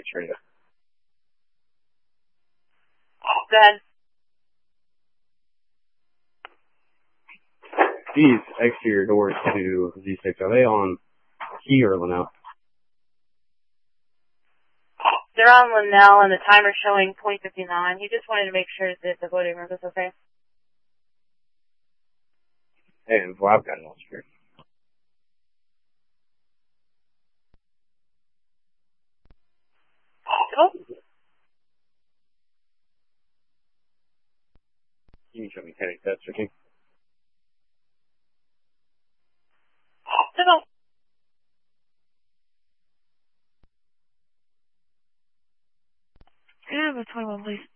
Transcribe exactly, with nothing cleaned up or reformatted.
H radio. Go ahead. These exterior doors to Z six, are they on key or Linnell? They're on Linnell, and the timer's showing point five nine. He just wanted to make sure that the voting room is okay. Hey, well, I've got no security. Oh. You can show me Kenny test, okay? No. Can I have a twenty-one, please?